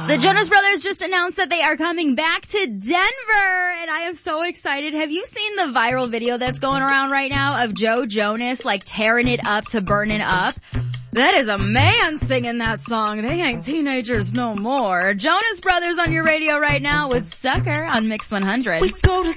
The Jonas Brothers just announced that they are coming back to Denver, and I am so excited. Have you seen the viral video that's going around right now of Joe Jonas, like, tearing it up to Burnin' Up? That is a man singing that song. They ain't teenagers no more. Jonas Brothers on your radio right now with Sucker on Mix 100. We go